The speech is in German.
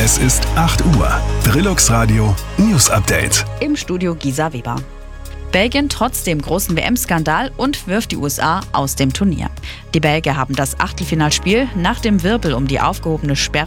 Es ist 8 Uhr. Trilux Radio News Update. Im Studio Gisa Weber. Belgien trotz dem großen WM-Skandal und wirft die USA aus dem Turnier. Die Belgier haben das Achtelfinalspiel nach dem Wirbel um die aufgehobene Sperre